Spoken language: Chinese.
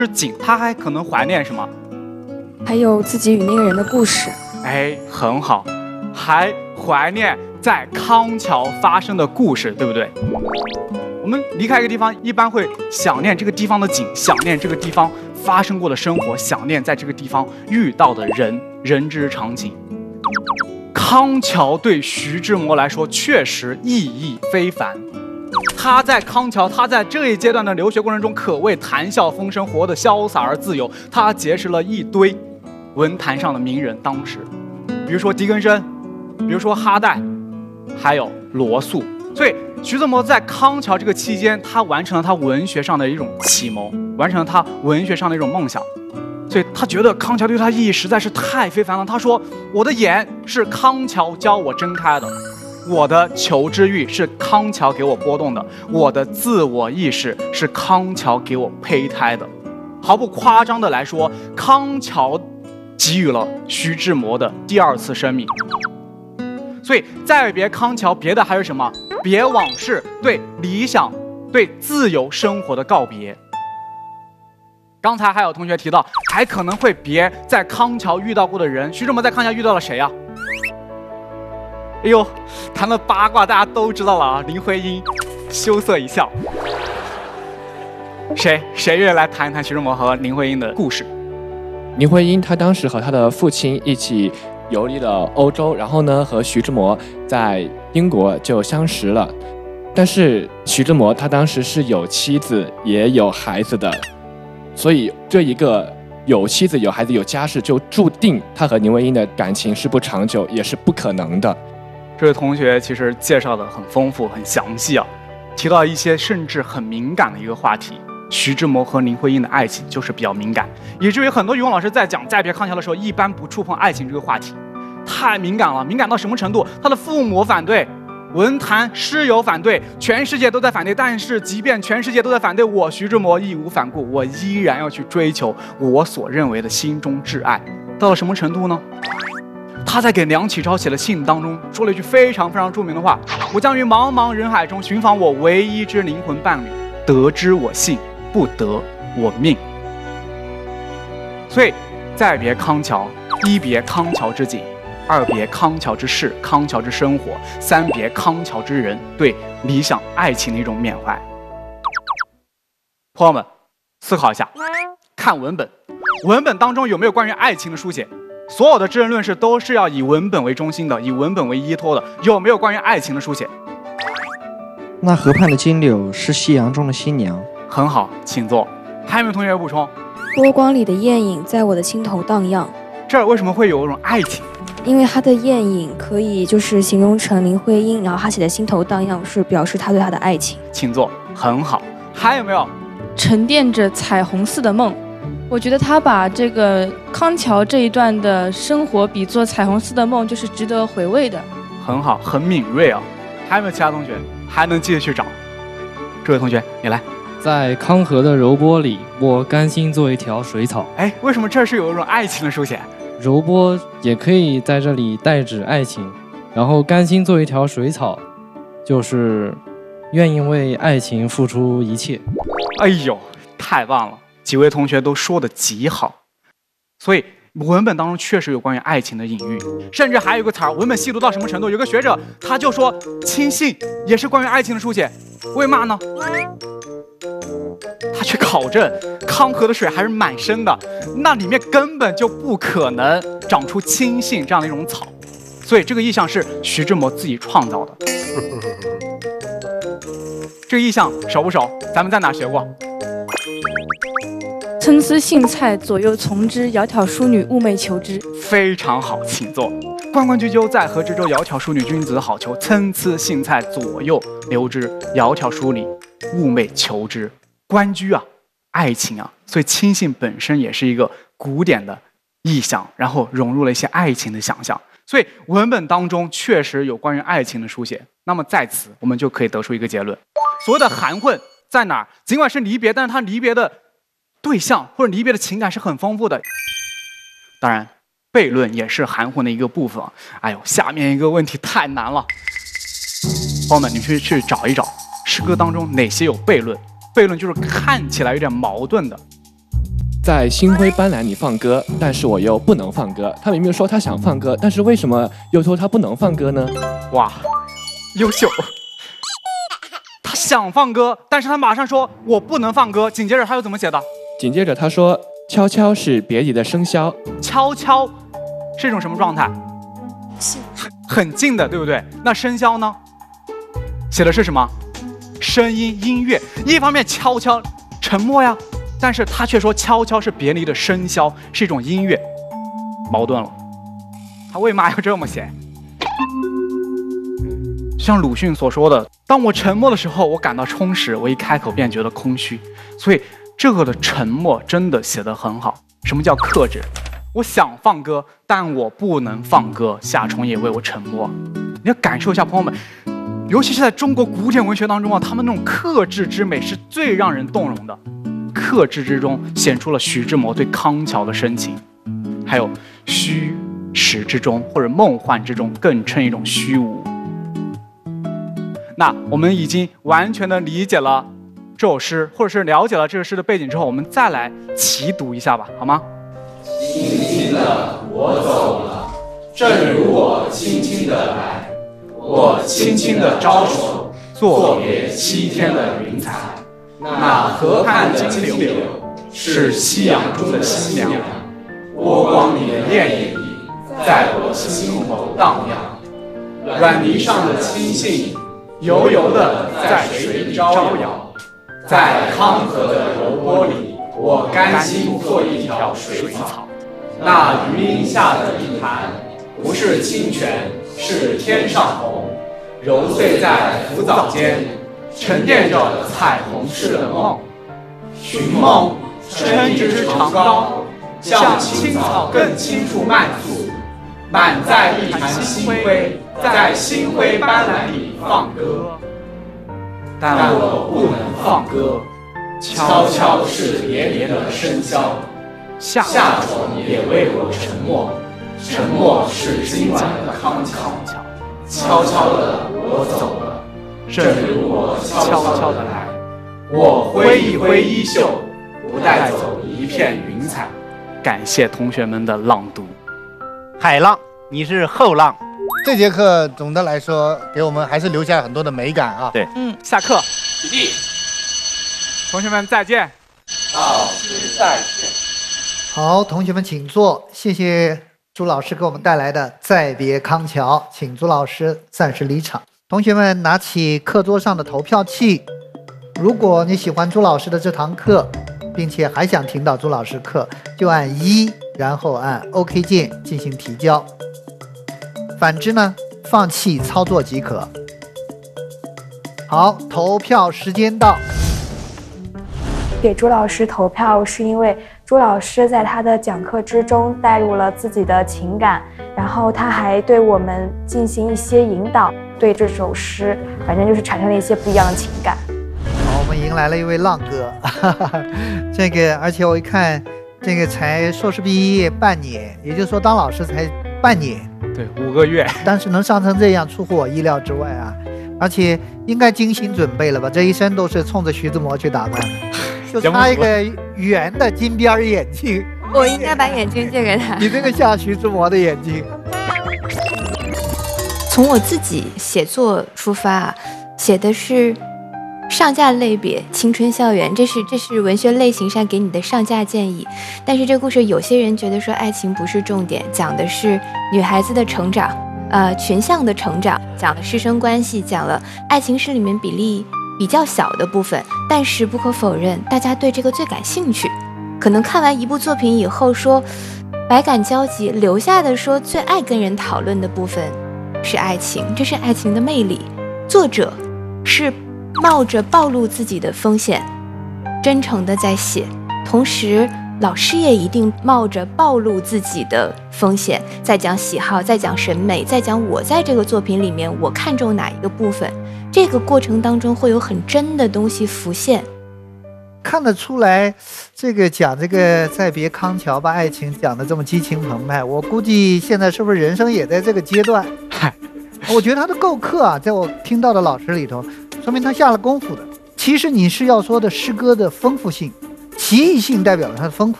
景，他还可能怀念什么？ 还有自己与那个人的故事。 哎，很好，还怀念在康桥发生的故事，对不对？我们离开一个地方，一般会想念这个地方的景，想念这个地方发生过的生活，想念在这个地方遇到的人之常情。康桥对徐志摩来说确实意义非凡。他在康桥，他在这一阶段的留学过程中，可谓谈笑风生，活得潇洒而自由。他结识了一堆文坛上的名人，当时，比如说狄更森，比如说哈代，还有罗素。所以徐志摩在康桥这个期间，他完成了他文学上的一种启蒙，完成了他文学上的一种梦想。所以他觉得康桥对他意义实在是太非凡了。他说：“我的眼是康桥教我睁开的，我的求知欲是康桥给我波动的，我的自我意识是康桥给我胚胎的。”毫不夸张的来说，康桥给予了徐志摩的第二次生命。所以再别康桥，别的还是什么？别往事，对理想，对自由生活的告别。刚才还有同学提到，还可能会别在康桥遇到过的人。徐志摩在康桥遇到了谁啊？哎呦，谈了八卦，大家都知道了啊。林徽因羞涩一笑。谁愿意来谈一谈徐志摩和林徽因的故事？ 林徽因她当时和她的父亲一起游历了欧洲，然后呢和徐志摩在英国就相识了。但是徐志摩他当时是有妻子也有孩子的，所以这一个有妻子有孩子有家室，就注定他和林徽因的感情是不长久，也是不可能的。 这位同学其实介绍的很丰富很详细啊，提到一些甚至很敏感的一个话题。徐志摩和林徽因的爱情就是比较敏感，以至于很多语文老师在讲再别康桥的时候，一般不触碰爱情这个话题，太敏感了。敏感到什么程度？他的父母反对，文坛师友反对，全世界都在反对。但是即便全世界都在反对，我徐志摩义无反顾，我依然要去追求我所认为的心中挚爱。到了什么程度呢？他在给梁启超写的信当中说了一句非常非常著名的话：“我将于茫茫人海中寻访我唯一之灵魂伴侣，得之我幸，不得我命。”所以再别康桥，一别康桥之景，二别康桥之事，康桥之生活，三别康桥之人，对理想爱情的一种缅怀。朋友们，思考一下，看文本，文本当中有没有关于爱情的书写？所有的知人论事都是要以文本为中心的，以文本为依托的，有没有关于爱情的书写？ 那河畔的金柳是夕阳中的新娘。 很好，请坐。还有没有同学补充？ 波光里的艳影在我的心头荡漾。 这儿为什么会有一种爱情？ 因为他的艳影可以就是形容成林徽因，然后他写的心头荡漾是表示他对她的爱情。 请坐。很好。还有没有？ 沉淀着彩虹似的梦。我觉得他把这个康桥这一段的生活比作彩虹似的梦，就是值得回味的。 很好，很敏锐啊。还有没有其他同学还能继续去找？这位同学，你来。 在康河的柔波里，我甘心做一条水草。 哎，为什么这是有一种爱情的书写？ 柔波也可以在这里代指爱情，然后甘心做一条水草，就是愿意为爱情付出一切。 哎呦，太棒了！几位同学都说得极好。所以文本当中确实有关于爱情的隐喻，甚至还有一个词儿，文本细读到什么程度？有个学者他就说亲信也是关于爱情的书写。为嘛呢？他去考证康河的水还是蛮深的，那里面根本就不可能长出亲信这样的一种草，所以这个意象是徐志摩自己创造的。这个意象熟不熟？咱们在哪学过？ 参差荇菜，左右从之，窈窕淑女，寤寐求之。 非常好，请坐。关关雎鸠，在河之洲。窈窕淑女，君子好逑。参差荇菜，左右流之。窈窕淑女，寤寐求之。关雎啊，爱情啊，所以亲信本身也是一个古典的意象，然后融入了一些爱情的想象。所以文本当中确实有关于爱情的书写。那么在此，我们就可以得出一个结论：所谓的含混在哪儿？尽管是离别，但是它离别的对象或者离别的情感是很丰富的。当然，悖论也是含混的一个部分。哎呦，下面一个问题太难了，朋友们，你们去找一找诗歌当中哪些有悖论。悖论就是看起来有点矛盾的。 在星辉斑斓里放歌，但是我又不能放歌。他明明说他想放歌，但是为什么又说他不能放歌呢？ 哇，优秀！他想放歌，但是他马上说我不能放歌。紧接着他又怎么写的？ 紧接着他说，悄悄是别离的笙箫。 悄悄是一种什么状态？很近的，对不对？那笙箫呢？写的是什么？声音、音乐。一方面悄悄沉默呀，但是他却说悄悄是别离的笙箫，是一种音乐，矛盾了。他为嘛要这么写？像鲁迅所说的，当我沉默的时候，我感到充实；我一开口便觉得空虚。所以这个的沉默真的写得很好。什么叫克制？我想放歌，但我不能放歌。夏虫也为我沉默。你要感受一下，朋友们，尤其是在中国古典文学当中啊，他们那种克制之美是最让人动容的。克制之中显出了徐志摩对康桥的深情，还有虚实之中或者梦幻之中更称一种虚无。那我们已经完全的理解了这首诗，或者是了解了这个诗的背景之后，我们再来齐读一下吧，好吗？ 轻轻地我走了，正如我轻轻地来，我轻轻地招手，作别7天的云彩。那河畔的金柳是夕阳中的新娘，波光里的艳影在我心头荡漾。软泥上的青荇油油的在水里招摇，在康河的柔波里，我甘心做一条水草。那余荫下的一潭，不是清泉，是天上虹，揉碎在浮藻间，沉淀着彩虹似的梦。寻梦撑一支长篙，向青草更青处漫溯，满载一潭星辉，在星辉斑斓里放歌。但我不能放歌，悄悄是别离的笙箫。夏虫也为我沉默，沉默是今晚的康桥。悄悄的我走了，正如我悄悄的来。我挥一挥衣袖，不带走一片云彩。 感谢同学们的朗读。 海浪，你是后浪。这节课总的来说给我们还是留下很多的美感啊。 对，下课，起立，同学们再见。 老师再见。 好，同学们请坐。谢谢朱老师给我们带来的《再别康桥》，请朱老师暂时离场。同学们拿起课桌上的投票器，如果你喜欢朱老师的这堂课，并且还想听到朱老师课，就按1，然后按 OK 键进行提交。反之呢，放弃操作即可。好，投票时间到。 给朱老师投票是因为朱老师在他的讲课之中带入了自己的情感，然后他还对我们进行一些引导，对这首诗反正就是产生了一些不一样的情感。 好，我们迎来了一位浪哥，这个而且我一看，这个才硕士毕业半年，也就是说当老师才半年， 对，5个月， 但是能上成这样，出乎我意料之外啊！而且应该精心准备了吧？这一身都是冲着徐志摩去打扮的。就差一个圆的金边眼镜， 我应该把眼镜借给他。 你这个像徐志摩的眼镜。 从我自己写作出发，写的是上架类别青春校园，这是文学类型上给你的上架建议。但是这故事有些人觉得说爱情不是重点，讲的是女孩子的成长，群像的成长，讲了师生关系，讲了爱情是里面比例比较小的部分，但是不可否认，大家对这个最感兴趣。可能看完一部作品以后说百感交集，留下的说最爱跟人讨论的部分是爱情，这是爱情的魅力。作者是冒着暴露自己的风险，真诚的在写，同时老师也一定冒着暴露自己的风险，在讲喜好，在讲审美，在讲我在这个作品里面我看重哪一个部分。这个过程当中会有很真的东西浮现， 看得出来，这个讲这个再别康桥把爱情讲得这么激情澎湃，我估计现在是不是人生也在这个阶段？我觉得他的构课啊，在我听到的老师里头，说明他下了功夫的。其实你是要说的诗歌的丰富性，奇异性代表了它的丰富